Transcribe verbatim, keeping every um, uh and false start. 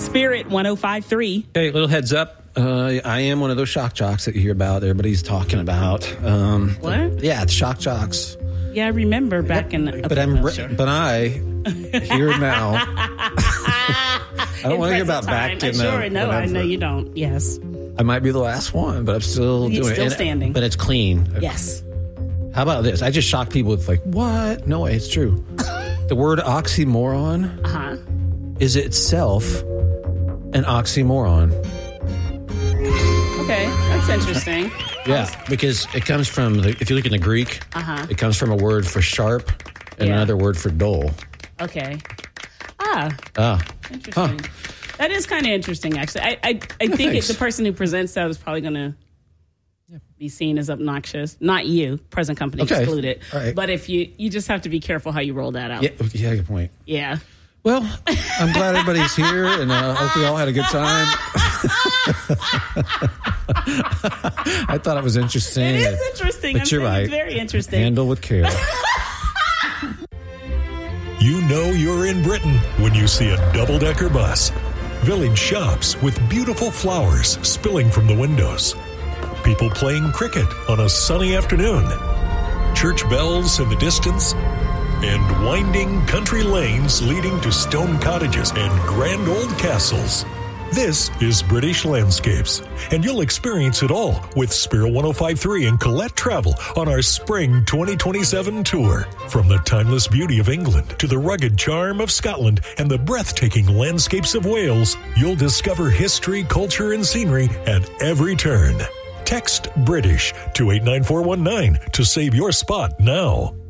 Spirit one oh five point three. Hey, little heads up. Uh, I am one of those shock jocks that you hear about, everybody's talking about. Um, What? Yeah, it's shock jocks. Yeah, I remember back in the... But I'm, re- sure. but I, here now. I don't want to hear about back in the... Sure, no, I know you don't. Yes. I might be the last one, but I'm still You're doing still it. standing. But it's clean. Yes. How about this? I just shock people with like, what? No way, it's true. The word oxymoron Uh-huh. is itself an oxymoron. Okay, that's interesting. Yeah, because it comes from, the, if you look in the Greek, Uh-huh. it comes from a word for sharp and Yeah. another word for dull. Okay. Ah, Ah. interesting. Huh. That is kind of interesting, actually. I I, I think it, thanks. the person who presents that is probably going to be seen as obnoxious. Not you, present company Okay. excluded. All right. But if you, you just have to be careful how you roll that out. Yeah, yeah, good point. Yeah. Well, I'm glad everybody's here, and I uh, hope we all had a good time. I thought it was interesting. It is interesting. But I'm you're saying right. It's very interesting. Handle with care. You know you're in Britain when you see a double-decker bus. Village shops with beautiful flowers spilling from the windows. People playing cricket on a sunny afternoon. Church bells in the distance. And winding country lanes leading to stone cottages and grand old castles. This is British Landscapes, and you'll experience it all with Spiro one oh five point three and Colette Travel on our Spring twenty twenty-seven tour. From the timeless beauty of England to the rugged charm of Scotland and the breathtaking landscapes of Wales, you'll discover history, culture, and scenery at every turn. Text BRITISH to eight nine four one nine to save your spot now.